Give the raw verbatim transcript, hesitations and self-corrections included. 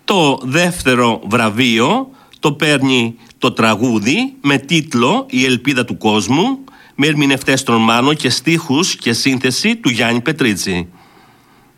Το δεύτερο βραβείο το παίρνει το τραγούδι με τίτλο «Η ελπίδα του κόσμου», με ερμηνευτές τον Μάνο και στίχους και σύνθεση του Γιάννη Πετρίτσι.